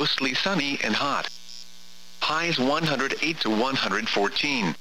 mostly sunny and hot. Highs 108 to 114.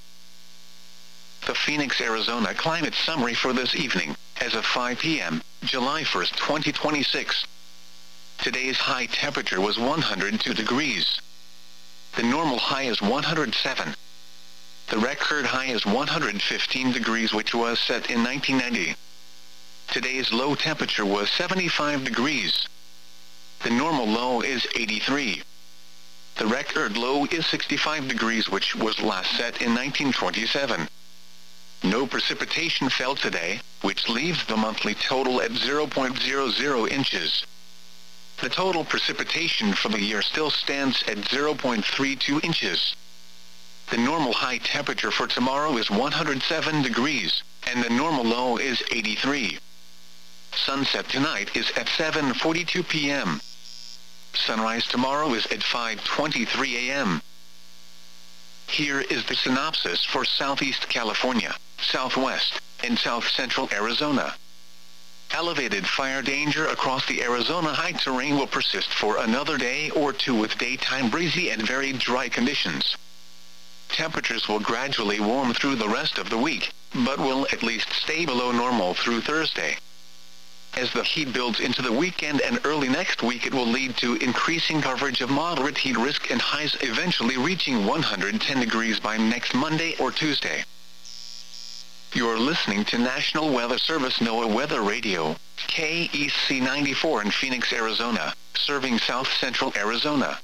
The Phoenix, Arizona climate summary for this evening, as of 5 p.m., July 1, 2026. Today's high temperature was 102 degrees. The normal high is 107. The record high is 115 degrees, which was set in 1990. Today's low temperature was 75 degrees. The normal low is 83. The record low is 65 degrees, which was last set in 1927. No precipitation fell today, which leaves the monthly total at 0.00 inches. The total precipitation for the year still stands at 0.32 inches. The normal high temperature for tomorrow is 107 degrees, and the normal low is 83. Sunset tonight is at 7:42 p.m. Sunrise tomorrow is at 5:23 a.m. Here is the synopsis for Southeast California, Southwest, and South Central Arizona. Elevated fire danger across the Arizona high terrain will persist for another day or two with daytime breezy and very dry conditions. Temperatures will gradually warm through the rest of the week, but will at least stay below normal through Thursday. As the heat builds into the weekend and early next week, it will lead to increasing coverage of moderate heat risk and highs eventually reaching 110 degrees by next Monday or Tuesday. You're listening to National Weather Service NOAA Weather Radio, KEC 94 in Phoenix, Arizona, serving South Central Arizona.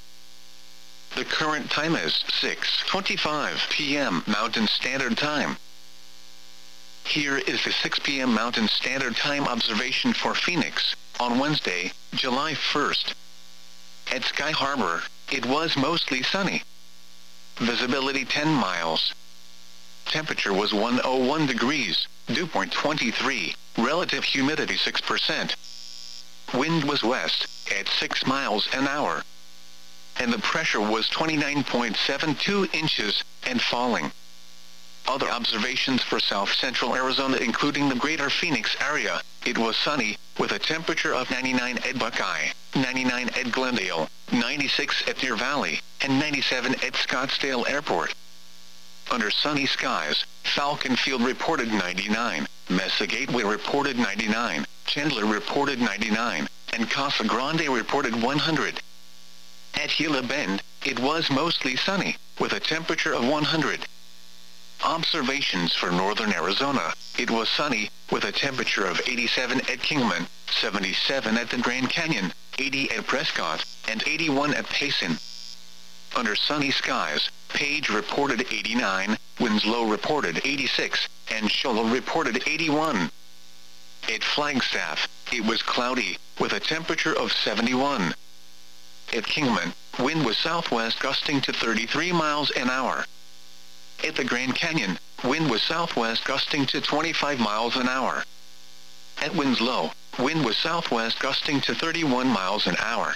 The current time is 6:25 p.m. Mountain Standard Time. Here is the 6 p.m. Mountain Standard Time observation for Phoenix, on Wednesday, July 1st. At Sky Harbor, it was mostly sunny. Visibility 10 miles. Temperature was 101 degrees, dew point 23, relative humidity 6%. Wind was west, at 6 miles an hour. And the pressure was 29.72 inches, and falling. Other observations for South Central Arizona, including the greater Phoenix area, it was sunny, with a temperature of 99 at Buckeye, 99 at Glendale, 96 at Deer Valley, and 97 at Scottsdale Airport. Under sunny skies, Falcon Field reported 99, Mesa Gateway reported 99, Chandler reported 99, and Casa Grande reported 100. At Gila Bend, it was mostly sunny, with a temperature of 100. Observations for northern Arizona, it was sunny, with a temperature of 87 at Kingman, 77 at the Grand Canyon, 80 at Prescott, and 81 at Payson. Under sunny skies, Page reported 89, Winslow reported 86, and Shoal reported 81. At Flagstaff, it was cloudy, with a temperature of 71. At Kingman, wind was southwest gusting to 33 miles an hour. At the Grand Canyon, wind was southwest gusting to 25 miles an hour. At Winslow, wind was southwest gusting to 31 miles an hour.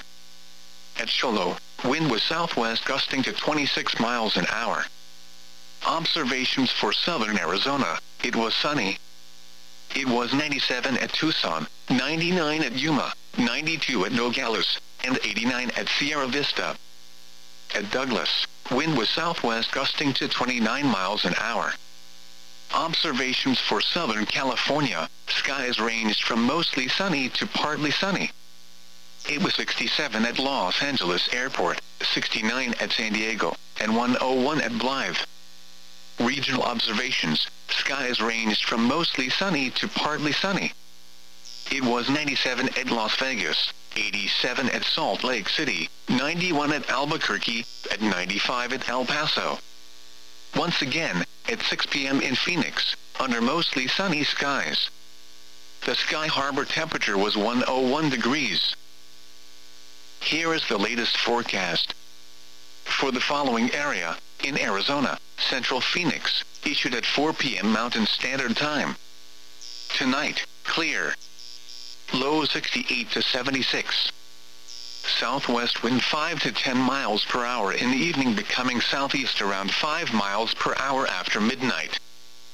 At Shoal, wind was southwest gusting to 26 miles an hour. Observations for southern Arizona, it was sunny. It was 97 at Tucson, 99 at Yuma, 92 at Nogales, and 89 at Sierra Vista. At Douglas, wind was southwest gusting to 29 miles an hour. Observations for Southern California, skies ranged from mostly sunny to partly sunny. It was 67 at Los Angeles Airport, 69 at San Diego, and 101 at Blythe. Regional observations, skies ranged from mostly sunny to partly sunny. It was 97 at Las Vegas, 87 at Salt Lake City, 91 at Albuquerque, at 95 at El Paso. Once again, at 6 p.m. in Phoenix, under mostly sunny skies. The Sky Harbor temperature was 101 degrees. Here is the latest forecast. For the following area, in Arizona, Central Phoenix, issued at 4 p.m. Mountain Standard Time. Tonight, clear. Low 68 to 76. Southwest wind 5 to 10 miles per hour in the evening, becoming southeast around 5 miles per hour after midnight.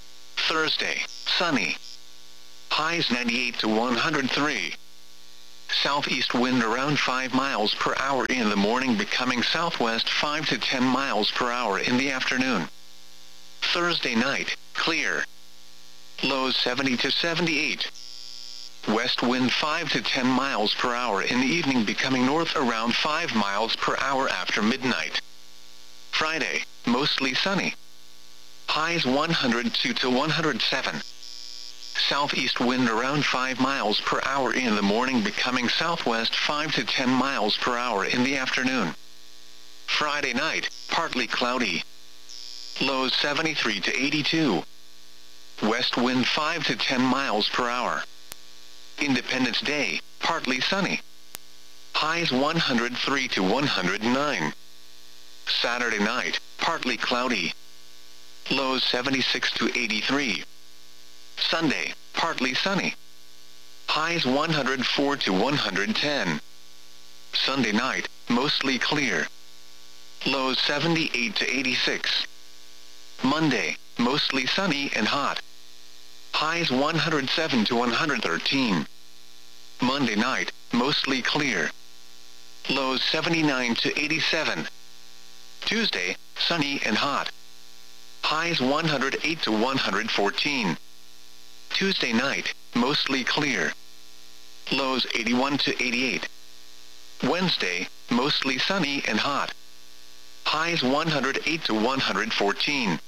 Thursday, sunny. Highs 98 to 103. southeast wind around 5 miles per hour in the morning, becoming southwest 5 to 10 miles per hour in the afternoon. Thursday night, clear. Lows 70 to 78. West wind 5 to 10 miles per hour in the evening, becoming north around 5 miles per hour after midnight. Friday, mostly sunny. Highs 102 to 107. Southeast wind around 5 miles per hour in the morning, becoming southwest 5 to 10 miles per hour in the afternoon. Friday night, partly cloudy. Lows 73 to 82. West wind 5 to 10 miles per hour. Independence Day, partly sunny. Highs 103 to 109. Saturday night, partly cloudy. Lows 76 to 83. Sunday, partly sunny. Highs 104 to 110. Sunday night, mostly clear. Lows 78 to 86. Monday, mostly sunny and hot. Highs 107 to 113. Monday night, mostly clear. Lows 79 to 87. Tuesday, sunny and hot. Highs 108 to 114. Tuesday night, mostly clear. Lows 81 to 88. Wednesday, mostly sunny and hot. Highs 108 to 114.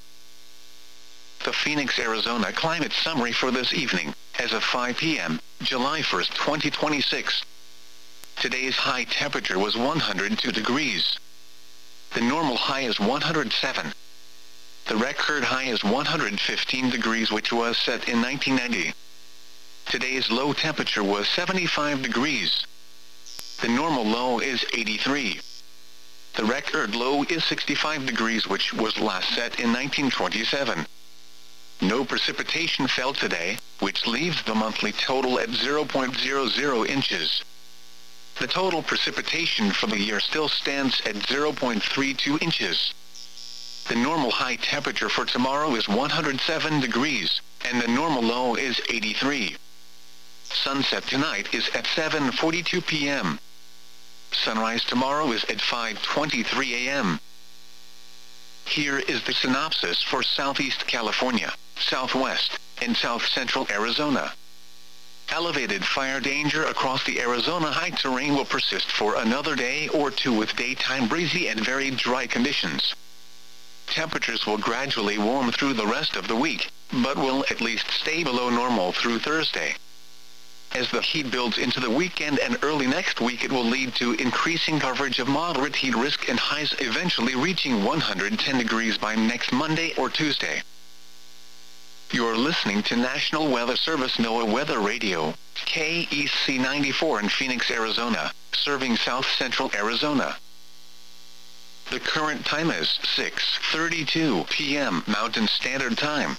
The Phoenix, Arizona climate summary for this evening, as of 5 p.m., July 1, 2026. Today's high temperature was 102 degrees. The normal high is 107. The record high is 115 degrees, which was set in 1990. Today's low temperature was 75 degrees. The normal low is 83. The record low is 65 degrees, which was last set in 1927. No precipitation fell today, which leaves the monthly total at 0.00 inches. The total precipitation for the year still stands at 0.32 inches. The normal high temperature for tomorrow is 107 degrees, and the normal low is 83. Sunset tonight is at 7:42 p.m. Sunrise tomorrow is at 5:23 a.m. Here is the synopsis for Southeast California, Southwest, and South Central Arizona. Elevated fire danger across the Arizona high terrain will persist for another day or two, with daytime breezy and very dry conditions. Temperatures will gradually warm through the rest of the week, but will at least stay below normal through Thursday. As the heat builds into the weekend and early next week, it will lead to increasing coverage of moderate heat risk and highs eventually reaching 110 degrees by next Monday or Tuesday. You're listening to National Weather Service NOAA Weather Radio, KEC 94 in Phoenix, Arizona, serving South Central Arizona. The current time is 6:32 p.m. Mountain Standard Time.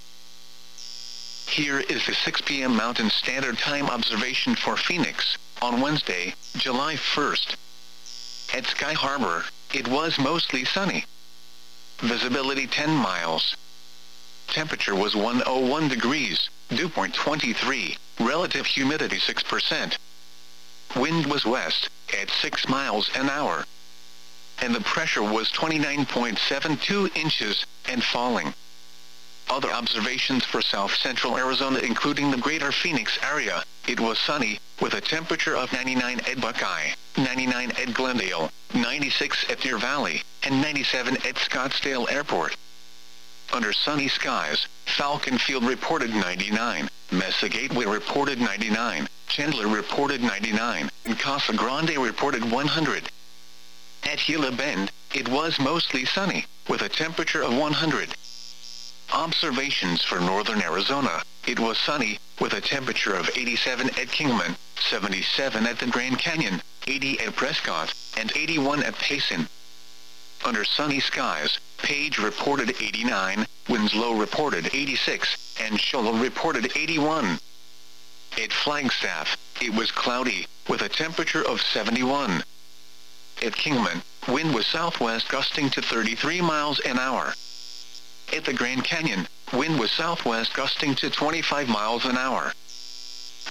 Here is the 6 p.m. Mountain Standard Time observation for Phoenix, on Wednesday, July 1st. At Sky Harbor, it was mostly sunny. Visibility 10 miles. Temperature was 101 degrees, dew point 23, relative humidity 6%. Wind was west, at 6 miles an hour. And the pressure was 29.72 inches, and falling. Other observations for South Central Arizona, including the greater Phoenix area, it was sunny, with a temperature of 99 at Buckeye, 99 at Glendale, 96 at Deer Valley, and 97 at Scottsdale Airport. Under sunny skies, Falcon Field reported 99, Mesa Gateway reported 99, Chandler reported 99, and Casa Grande reported 100. At Gila Bend, it was mostly sunny, with a temperature of 100. Observations for northern Arizona, it was sunny, with a temperature of 87 at Kingman, 77 at the Grand Canyon, 80 at Prescott, and 81 at Payson. Under sunny skies, Page reported 89, Winslow reported 86, and Shoal reported 81. At Flagstaff, it was cloudy, with a temperature of 71. At Kingman, wind was southwest gusting to 33 miles an hour. At the Grand Canyon, wind was southwest gusting to 25 miles an hour.